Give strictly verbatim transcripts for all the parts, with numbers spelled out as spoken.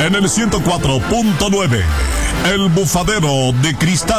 En el ciento cuatro punto nueve, El Bufadero de Cristal.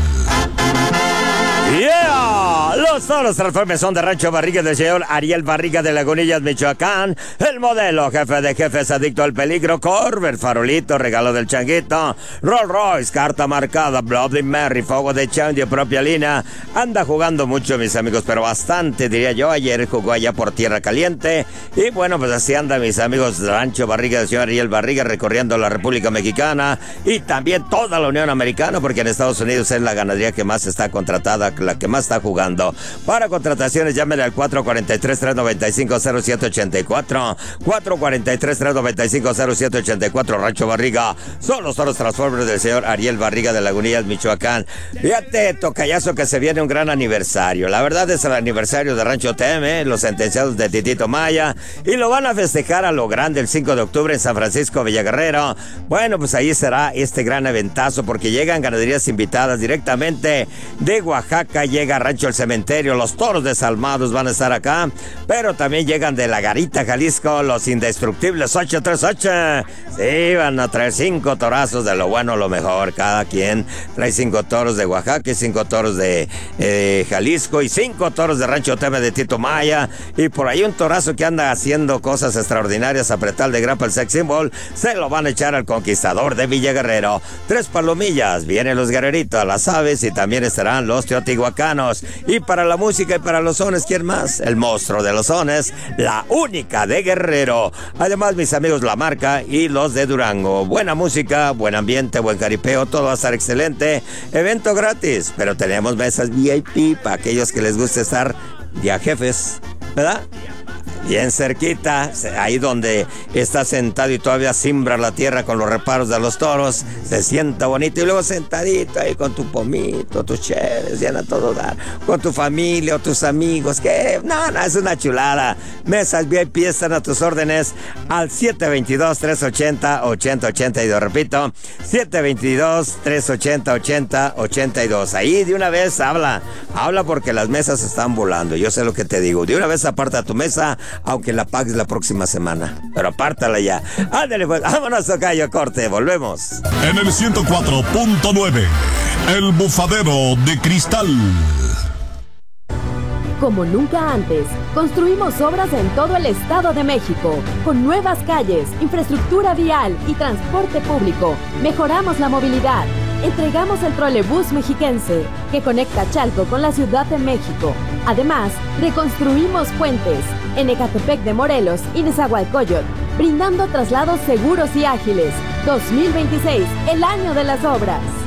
¡Yeah! Los toros Transformers son de Rancho Barriga del señor Ariel Barriga de Lagunillas, Michoacán. El modelo, jefe de jefes, adicto al peligro. Corver, farolito, regalo del changuito. Rolls Royce, carta marcada. Bloody Mary, fuego de chan de propia línea. Anda jugando mucho, mis amigos, pero bastante, diría yo. Ayer jugó allá por Tierra Caliente. Y bueno, pues así andan mis amigos de Rancho Barriga del señor Ariel Barriga, recorriendo la República Mexicana y también toda la Unión Americana, porque en Estados Unidos es la ganadería que más está contratada, la que más está jugando. Para contrataciones, llámele al cuatro cuatro tres, tres nueve cinco, cero siete ocho cuatro. cuatro cuatro tres, tres nueve cinco, cero siete ocho cuatro. Rancho Barriga. Son los toros Transformers del señor Ariel Barriga de Lagunillas, Michoacán. Fíjate, tocayazo, que se viene un gran aniversario. La verdad es el aniversario de Rancho T M, los sentenciados de Titito Maya, y lo van a festejar a lo grande el cinco de octubre en San Francisco, Villaguerrero. Bueno, pues ahí será este gran eventazo, porque llegan ganaderías invitadas directamente de Oaxaca. Llega Rancho El Cementerio, los toros desalmados van a estar acá, pero también llegan de La Garita, Jalisco, los indestructibles ocho tres ocho. Sí, van a traer cinco torazos de lo bueno, lo mejor. Cada quien trae cinco toros de Oaxaca y cinco toros de eh, Jalisco y cinco toros de Rancho T M de Tito Maya. Y por ahí un torazo que anda haciendo cosas extraordinarias, apretar de grapa el sex symbol, se lo van a echar al conquistador de Villaguerrero. Tres palomillas, vienen los guerreritos, las aves, y también estarán los teotihuacanos. Y para la música y para los sones, ¿quién más? El monstruo de los sones, la única de Guerrero. Además, mis amigos, La Marca y los de Durango. Buena música, buen ambiente, buen caripeo, todo va a estar excelente. Evento gratis, pero tenemos mesas V I P para aquellos que les guste estar ya jefes, ¿verdad? Bien cerquita, ahí donde está sentado y todavía simbra la tierra con los reparos de los toros, se sienta bonito, y luego sentadito ahí con tu pomito, tus cheves, llena todo dar, con tu familia o tus amigos, que no, no, es una chulada. Mesas V I P están a tus órdenes al siete dos dos, tres ocho cero, ocho cero ocho dos, repito, siete dos dos, tres ocho cero, ocho cero ocho dos. Ahí de una vez habla, habla porque las mesas están volando, yo sé lo que te digo. De una vez aparta tu mesa, aunque la pagues la próxima semana, pero apártala ya. Ándale pues, vámonos, tocayo, corte, volvemos. En el ciento cuatro punto nueve, El Bufadero de Cristal. Como nunca antes, construimos obras en todo el Estado de México, con nuevas calles, infraestructura vial y transporte público. Mejoramos la movilidad. Entregamos el trolebús mexiquense, que conecta Chalco con la Ciudad de México. Además, reconstruimos puentes en Ecatepec de Morelos y Nezahualcóyotl, brindando traslados seguros y ágiles. dos mil veintiséis, el año de las obras.